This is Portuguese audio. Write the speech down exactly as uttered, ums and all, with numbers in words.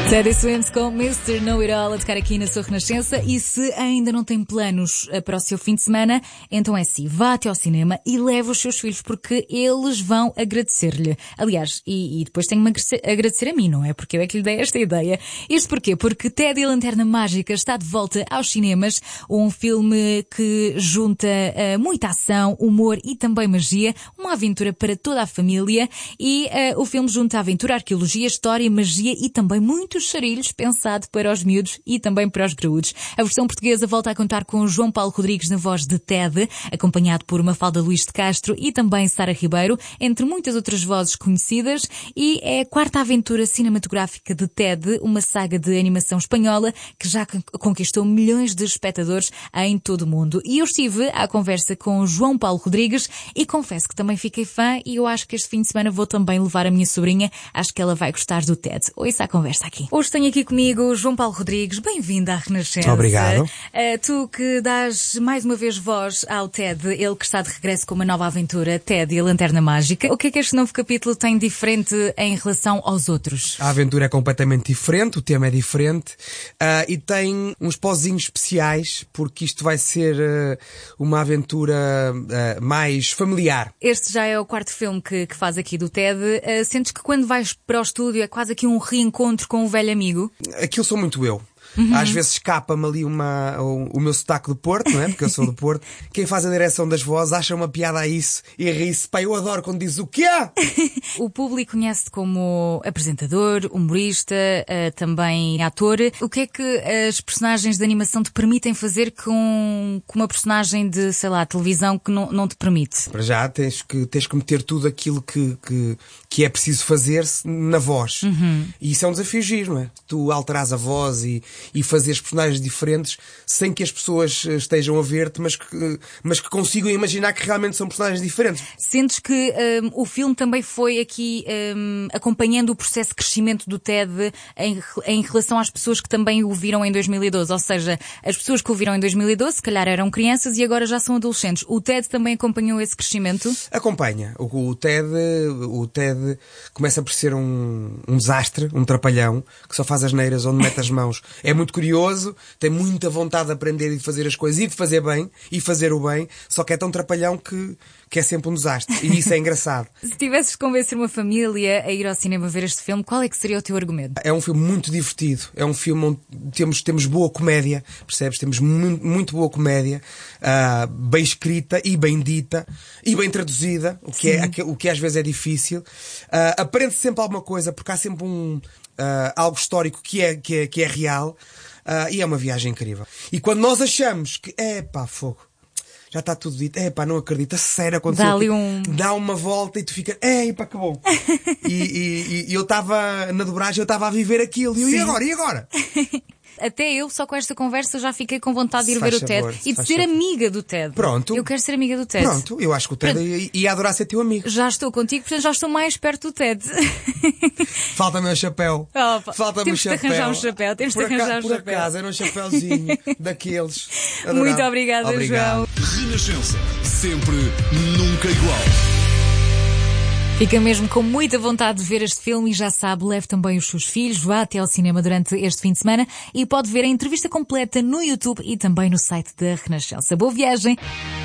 Teddy Swims com mister Know It All a tocar aqui na sua Renascença. E se ainda não tem planos para o seu fim de semana, então é assim, vá até ao cinema e leve os seus filhos, porque eles vão agradecer-lhe. Aliás, e, e depois tenho-me a agradecer a mim, não é? Porque eu é que lhe dei esta ideia. Isto porquê? Porque Teddy a Lanterna Mágica está de volta aos cinemas, um filme que junta uh, muita ação, humor e também magia, uma aventura para toda a família. E uh, o filme junta aventura, arqueologia, história, magia e também muitos charilhos, pensado para os miúdos e também para os graúdos. A versão portuguesa volta a contar com João Paulo Rodrigues na voz de Ted, acompanhado por Mafalda Luís de Castro e também Sara Ribeiro, entre muitas outras vozes conhecidas, e é a quarta aventura cinematográfica de Ted, uma saga de animação espanhola que já conquistou milhões de espectadores em todo o mundo. E eu estive à conversa com João Paulo Rodrigues e confesso que também fiquei fã, e eu acho que este fim de semana vou também levar a minha sobrinha, acho que ela vai gostar do Ted. Ouça a conversa aqui. Hoje tenho aqui comigo João Paulo Rodrigues, bem-vindo à Renascença. Obrigado. Uh, tu que dás mais uma vez voz ao Ted, ele que está de regresso com uma nova aventura, Ted e a Lanterna Mágica. O que é que este novo capítulo tem diferente em relação aos outros? A aventura é completamente diferente, o tema é diferente, uh, e tem uns pozinhos especiais, porque isto vai ser uh, uma aventura uh, mais familiar. Este já é o quarto filme que, que faz aqui do Ted. Uh, sentes que quando vais para o estúdio é quase aqui um reencontro com um velho amigo? Aquilo sou muito eu. Uhum. Às vezes escapa-me ali uma, o, o meu sotaque do Porto, não é? Porque eu sou do Porto. Quem faz a direção das vozes acha uma piada a isso e ri-se. Pá, eu adoro quando diz o quê? O público conhece-te como apresentador, humorista, uh, também ator. O que é que as personagens de animação te permitem fazer com, com uma personagem de, sei lá, televisão que não, não te permite? Para já tens que, tens que meter tudo aquilo que, que, que é preciso fazer na voz. Uhum. E isso é um desafio giro, não é? Tu alteras a voz e e fazer personagens diferentes sem que as pessoas estejam a ver-te, mas que, mas que consigam imaginar que realmente são personagens diferentes. Sentes que um, o filme também foi aqui um, acompanhando o processo de crescimento do Ted em, em relação às pessoas que também o viram em dois mil e doze? Ou seja, as pessoas que o viram em dois mil e doze se calhar eram crianças e agora já são adolescentes. O Ted também acompanhou esse crescimento? Acompanha. O, o Ted o Ted começa por ser um, um desastre, um trapalhão, que só faz as neiras onde mete as mãos. É muito curioso, tem muita vontade de aprender e de fazer as coisas e de fazer bem, e fazer o bem, só que é tão trapalhão que, que é sempre um desastre. E isso é engraçado. Se tivesses de convencer uma família a ir ao cinema ver este filme, qual é que seria o teu argumento? É um filme muito divertido. É um filme onde temos, temos boa comédia, percebes? Temos muito, muito boa comédia, uh, bem escrita e bem dita, e bem traduzida, o que, é, o que às vezes é difícil. Uh, aprende sempre alguma coisa, porque há sempre um... Uh, algo histórico que é, que é, que é real, uh, e é uma viagem incrível. E quando nós achamos que, é pá, fogo, já está tudo dito, é pá, não acredito, a sério aconteceu. Dá ali um... Dá uma volta e tu fica, é pá, acabou. e, e, e eu estava na dobragem, eu estava a viver aquilo, e eu, e agora, e agora? Até eu, só com esta conversa, já fiquei com vontade de ir ver o Ted favor, e de ser favor. amiga do Ted. Pronto. Eu quero ser amiga do Ted. Pronto, eu acho que o Ted ia, ia adorar ser teu amigo. Já estou contigo, portanto já estou mais perto do Ted. Falta-me o chapéu. Oh, Falta-me o chapéu. Temos de arranjar um chapéu. Temos de arranjar um por chapéu. Por acaso, era um chapéuzinho daqueles. Adorava. Muito obrigada, Obrigado. João. Renascença. Sempre, nunca igual. Fica mesmo com muita vontade de ver este filme e já sabe, leve também os seus filhos, vá até ao cinema durante este fim de semana e pode ver a entrevista completa no YouTube e também no site da Renascença. Boa viagem!